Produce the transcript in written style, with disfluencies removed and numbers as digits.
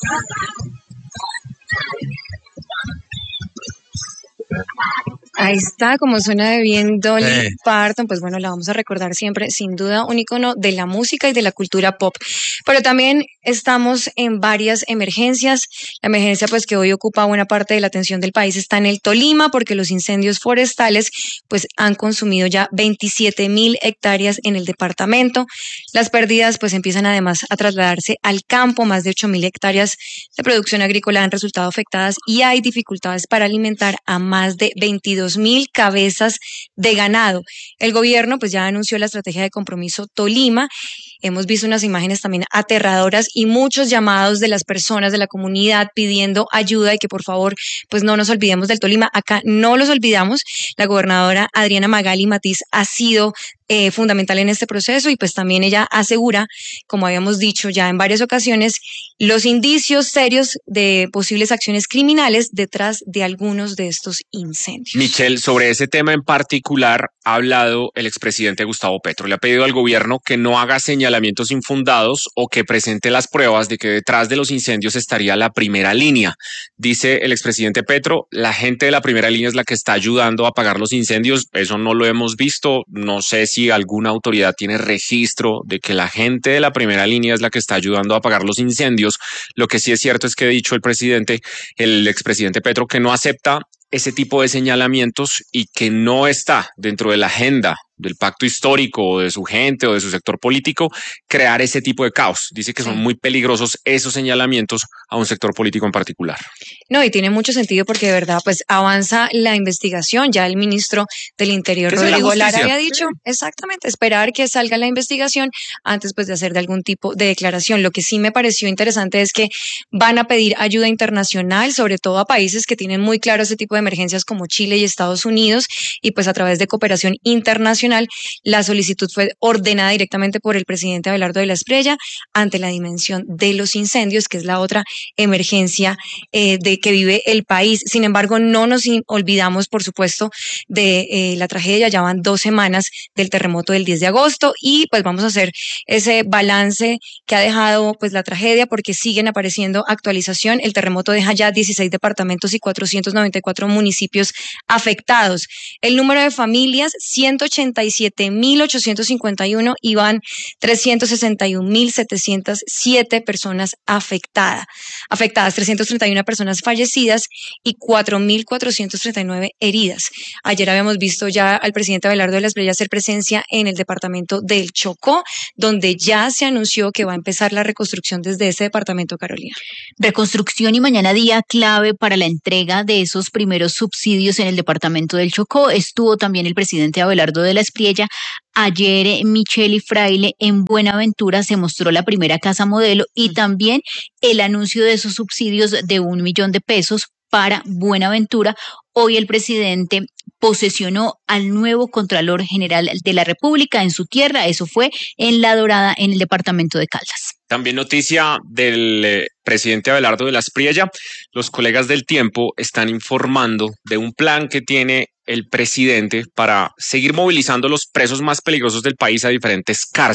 Ahí está, como suena de bien Dolly Parton, pues bueno, la vamos a recordar siempre, sin duda, un icono de la música y de la cultura pop. Pero también estamos en varias emergencias. La emergencia pues que hoy ocupa buena parte de la atención del país está en el Tolima, porque los incendios forestales pues han consumido ya 27.000 hectáreas en el departamento. Las pérdidas pues empiezan además a trasladarse al campo, más de 8.000 hectáreas de producción agrícola han resultado afectadas y hay dificultades para alimentar a más de 22.000 cabezas de ganado. El gobierno pues ya anunció la estrategia de compromiso Tolima. Hemos visto unas imágenes también aterradoras y muchos llamados de las personas de la comunidad pidiendo ayuda y que por favor pues no nos olvidemos del Tolima. Acá no los olvidamos. La gobernadora Adriana Magali Matiz ha sido fundamental en este proceso y pues también ella asegura, como habíamos dicho ya en varias ocasiones, los indicios serios de posibles acciones criminales detrás de algunos de estos incendios. Michelle, sobre ese tema en particular ha hablado el expresidente Gustavo Petro. Le ha pedido al gobierno que no haga señalamientos infundados o que presente las pruebas de que detrás de los incendios estaría la primera línea. Dice el expresidente Petro, la gente de la primera línea es la que está ayudando a apagar los incendios. Eso no lo hemos visto. No sé si alguna autoridad tiene registro de que la gente de la primera línea es la que está ayudando a apagar los incendios. Lo que sí es cierto es que ha dicho el expresidente Petro, que no acepta ese tipo de señalamientos y que no está dentro de la agenda del pacto histórico o de su gente o de su sector político crear ese tipo de caos. Dice que son muy peligrosos esos señalamientos a un sector político en particular. No, y tiene mucho sentido porque de verdad pues avanza la investigación. Ya el ministro del Interior, Rodrigo Lara, había dicho exactamente esperar que salga la investigación antes pues de hacer de algún tipo de declaración. Lo que sí me pareció interesante es que van a pedir ayuda internacional, sobre todo a países que tienen muy claro este tipo de emergencias como Chile y Estados Unidos, y pues a través de cooperación internacional. La solicitud fue ordenada directamente por el presidente Abelardo de la Espriella ante la dimensión de los incendios, que es la otra emergencia de que vive el país. Sin embargo, no nos olvidamos, por supuesto, de la tragedia. Ya van 2 semanas del terremoto del 10 de agosto y pues vamos a hacer ese balance que ha dejado pues la tragedia, porque siguen apareciendo actualización. El terremoto deja ya 16 departamentos y 494 municipios afectados. El número de familias, 187.851 y van 361.707 personas afectadas, 331 personas fallecidas y 4.439 heridas. Ayer habíamos visto ya al presidente Abelardo de la Espriella hacer presencia en el departamento del Chocó, donde ya se anunció que va a empezar la reconstrucción desde ese departamento, Carolina. Reconstrucción y mañana día clave para la entrega de esos primeros subsidios en el departamento del Chocó. Estuvo también el presidente Abelardo de la Espriella. Ayer Michelle Fraile en Buenaventura se mostró la primera casa modelo y también el anuncio de esos subsidios de $1 millón para Buenaventura. Hoy el presidente posesionó al nuevo Contralor General de la República en su tierra. Eso fue en La Dorada, en el departamento de Caldas. También noticia del presidente Abelardo de la Espriella. Los colegas del Tiempo están informando de un plan que tiene el presidente para seguir movilizando los presos más peligrosos del país a diferentes cárceles.